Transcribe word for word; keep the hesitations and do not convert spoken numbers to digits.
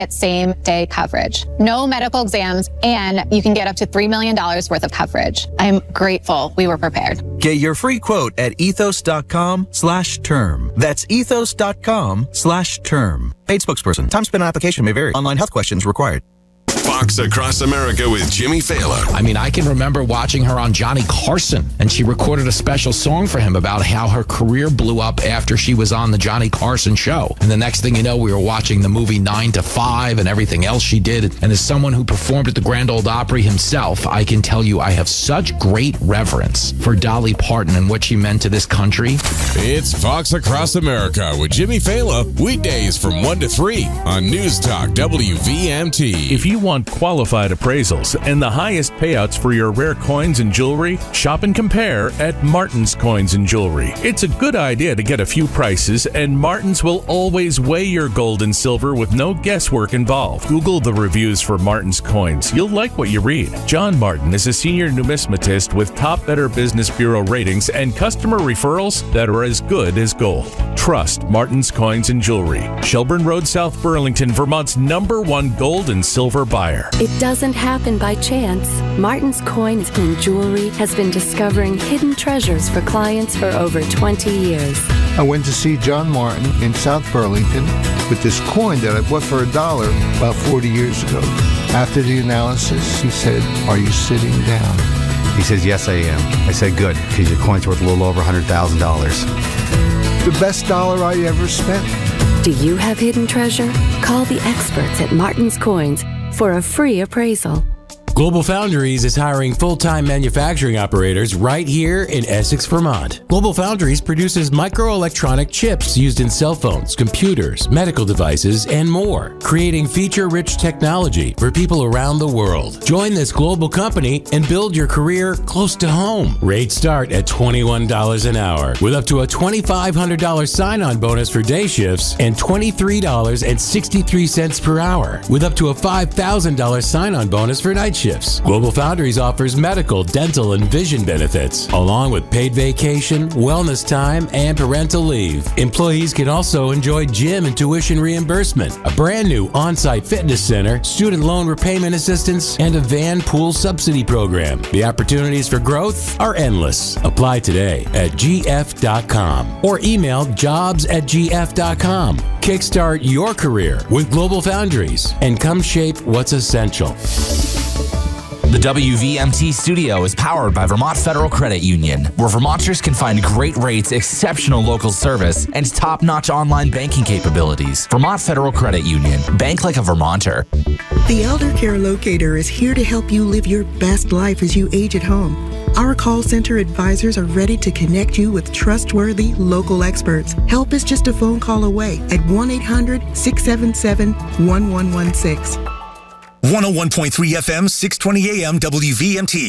Get same-day coverage. No medical exams, and you can get up to three million dollars worth of coverage. I'm grateful we were prepared. Get your free quote at ethos.com slash term. That's ethos.com slash term. Paid spokesperson. Time spent on application may vary. Online health questions required. Fox Across America with Jimmy Fallon. I mean, I can remember watching her on Johnny Carson, and she recorded a special song for him about how her career blew up after she was on the Johnny Carson show. And the next thing you know, we were watching the movie nine to five and everything else she did. And as someone who performed at the Grand Ole Opry himself, I can tell you I have such great reverence for Dolly Parton and what she meant to this country. It's Fox Across America with Jimmy Fallon, weekdays from one to three on News Talk W V M T. If you want qualified appraisals and the highest payouts for your rare coins and jewelry, shop and compare at Martin's Coins and Jewelry. It's a good idea to get a few prices, and Martin's will always weigh your gold and silver with no guesswork involved. Google the reviews for Martin's Coins. You'll like what you read. John Martin is a senior numismatist with top Better Business Bureau ratings and customer referrals that are as good as gold. Trust Martin's Coins and Jewelry. Shelburne Road, South Burlington, Vermont's number one gold and silver buyer. It doesn't happen by chance. Martin's Coins and Jewelry has been discovering hidden treasures for clients for over twenty years. I went to see John Martin in South Burlington with this coin that I bought for a dollar about forty years ago. After the analysis, he said, "Are you sitting down?" He says, "Yes, I am." I said, "Good, because your coin's worth a little over one hundred thousand dollars. The best dollar I ever spent. Do you have hidden treasure? Call the experts at Martin's Coins for a free appraisal. Global Foundries is hiring full-time manufacturing operators right here in Essex, Vermont. Global Foundries produces microelectronic chips used in cell phones, computers, medical devices, and more, creating feature-rich technology for people around the world. Join this global company and build your career close to home. Rates start at twenty-one dollars an hour, with up to a twenty-five hundred dollars sign-on bonus for day shifts and twenty-three dollars and sixty-three cents per hour, with up to a five thousand dollars sign-on bonus for night shifts. Global Foundries offers medical, dental, and vision benefits, along with paid vacation, wellness time, and parental leave. Employees can also enjoy gym and tuition reimbursement, a brand new on-site fitness center, student loan repayment assistance, and a van pool subsidy program. The opportunities for growth are endless. Apply today at G F dot com or email jobs at G F dot com. Kickstart your career with Global Foundries and come shape what's essential. The W V M T studio is powered by Vermont Federal Credit Union, where Vermonters can find great rates, exceptional local service, and top-notch online banking capabilities. Vermont Federal Credit Union. Bank like a Vermonter. The Elder Care Locator is here to help you live your best life as you age at home. Our call center advisors are ready to connect you with trustworthy local experts. Help is just a phone call away at one eight hundred, six seven seven, one one one six. one oh one point three F M, six twenty A M, W V M T.